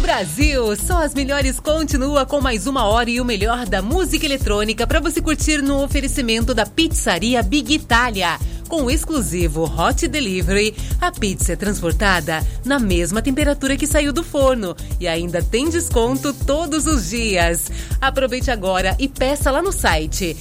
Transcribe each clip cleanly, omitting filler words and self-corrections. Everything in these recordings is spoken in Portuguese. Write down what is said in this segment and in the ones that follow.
Brasil, só as melhores continua com mais uma hora e o melhor da música eletrônica para você curtir no oferecimento da Pizzaria Big Italia. Com o exclusivo Hot Delivery, a pizza é transportada na mesma temperatura que saiu do forno e ainda tem desconto todos os dias. Aproveite agora e peça lá no site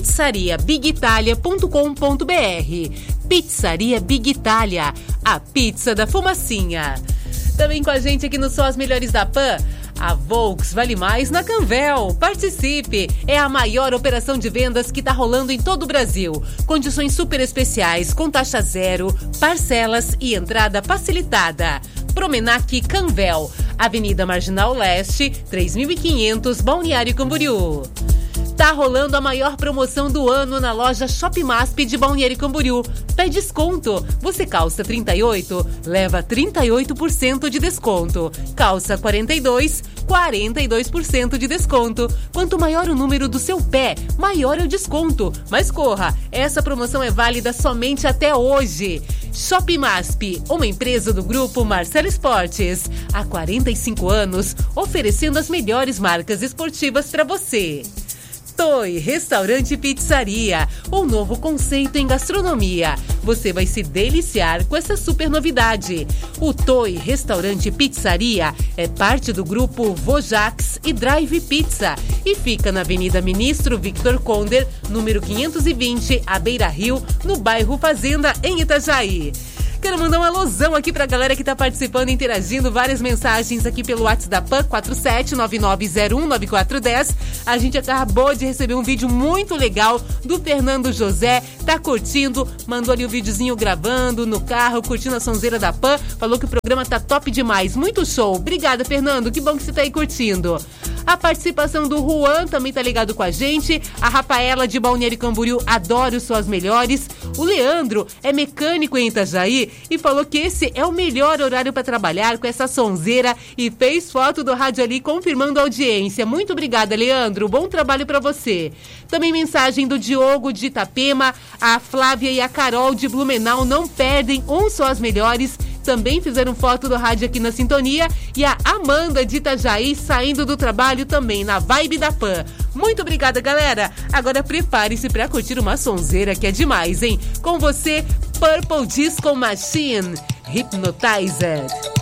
pizzariabigitalia.com.br. Pizzaria Big Italia, a pizza da fumacinha. Também com a gente aqui no Só as Melhores da Pan, a Volks vale mais na Canvel. Participe! É a maior operação de vendas que está rolando em todo o Brasil. Condições super especiais, com taxa zero, parcelas e entrada facilitada. Promenac Canvel, Avenida Marginal Leste, 3500, Balneário Camboriú. Tá rolando a maior promoção do ano na loja Shopmasp de Balneário Camboriú. Pé desconto. Você calça 38, leva 38% de desconto. Calça 42, 42% de desconto. Quanto maior o número do seu pé, maior é o desconto. Mas corra, essa promoção é válida somente até hoje. Shopmasp, uma empresa do grupo Marcelo Esportes. Há 45 anos, oferecendo as melhores marcas esportivas para você. Toi Restaurante e Pizzaria, um novo conceito em gastronomia. Você vai se deliciar com essa super novidade. O Toi Restaurante e Pizzaria é parte do grupo Vojax e Drive Pizza e fica na Avenida Ministro Victor Conder, número 520, à Beira Rio, no bairro Fazenda, em Itajaí. Quero mandar um alôzão aqui pra galera que tá participando, interagindo, várias mensagens aqui pelo WhatsApp da PAN, 4799019410. A gente acabou de receber um vídeo muito legal do Fernando José, tá curtindo, mandou ali o videozinho gravando no carro, curtindo a sonzeira da PAN, falou que o programa tá top demais, muito show. Obrigada, Fernando, que bom que você tá aí curtindo. A participação do Juan também tá ligado com a gente. A Rafaela de Balneário Camboriú, adoro suas melhores. O Leandro é mecânico em Itajaí e falou que esse é o melhor horário para trabalhar com essa sonzeira e fez foto do rádio ali confirmando a audiência. Muito obrigada, Leandro. Bom trabalho para você. Também mensagem do Diogo de Itapema. A Flávia e a Carol de Blumenau não perdem Só as Melhores. Também fizeram foto do rádio aqui na sintonia. E a Amanda de Itajaí saindo do trabalho também na vibe da PAN. Muito obrigada, galera. Agora prepare-se para curtir uma sonzeira que é demais, hein? Com você, Purple Disco Machine, Hypnotizer.